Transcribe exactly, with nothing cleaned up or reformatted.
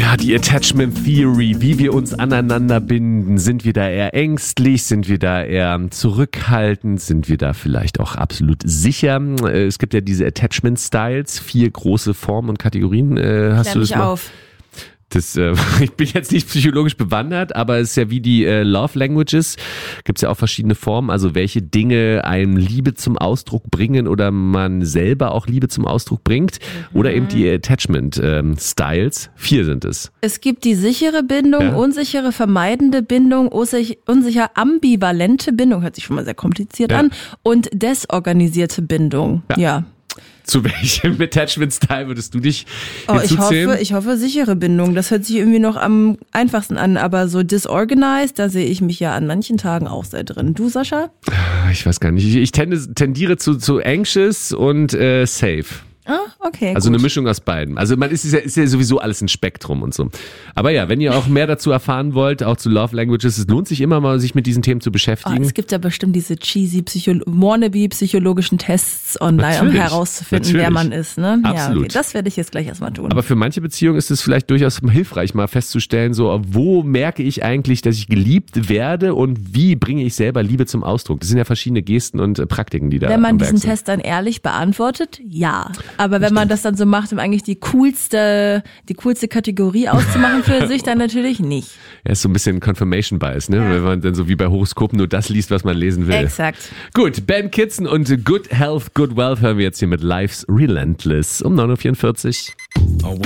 Ja, die Attachment Theory, wie wir uns aneinander binden. Sind wir da eher ängstlich? Sind wir da eher zurückhaltend? Sind wir da vielleicht auch absolut sicher? Es gibt ja diese Attachment Styles, vier große Formen und Kategorien. Äh, hast Klär du das mich mal? auf. Das, äh, ich bin jetzt nicht psychologisch bewandert, aber es ist ja wie die äh, Love Languages, gibt es ja auch verschiedene Formen, also welche Dinge einem Liebe zum Ausdruck bringen oder man selber auch Liebe zum Ausdruck bringt, mhm. oder eben die Attachment ähm, Styles, vier sind es. Es gibt die sichere Bindung, Ja. unsichere, vermeidende Bindung, unsicher, unsicher ambivalente Bindung, hört sich schon mal sehr kompliziert Ja. an, und desorganisierte Bindung, Ja. ja. Zu welchem Attachment Style würdest du dich Oh, ich hinzuzählen? hoffe, ich hoffe sichere Bindung. Das hört sich irgendwie noch am einfachsten an. Aber so disorganized, da sehe ich mich ja an manchen Tagen auch sehr drin. Du, Sascha? Ich weiß gar nicht. Ich, ich tende, tendiere zu, zu anxious und äh, safe. Ah, okay, Also gut. eine Mischung aus beiden. Also man ist, ist, ja, ist ja sowieso alles ein Spektrum und so. Aber ja, wenn ihr auch mehr dazu erfahren wollt, auch zu Love Languages, es lohnt sich immer mal, sich mit diesen Themen zu Oh, beschäftigen. es gibt ja bestimmt diese cheesy Psycho- wannabe-psychologischen Tests online, Natürlich, um herauszufinden, natürlich. wer man ist. Ne? Ja, Absolut. okay, das werde ich jetzt gleich erstmal tun. Aber für manche Beziehungen ist es vielleicht durchaus hilfreich, mal festzustellen, so, wo merke ich eigentlich, dass ich geliebt werde und wie bringe ich selber Liebe zum Ausdruck? Das sind ja verschiedene Gesten und äh, Praktiken, die da Wenn man am Werk diesen sind. Test dann ehrlich beantwortet, ja. Aber wenn man das dann so macht, um eigentlich die coolste, die coolste Kategorie auszumachen für sich, dann natürlich nicht. Ja, ist so ein bisschen Confirmation Bias, ne? Ja. Wenn man dann so wie bei Horoskopen nur das liest, was man lesen will. Exakt. Gut, Ben Kitson und Good Health, Good Wealth hören wir jetzt hier mit Life's Relentless um neun Uhr vierundvierzig.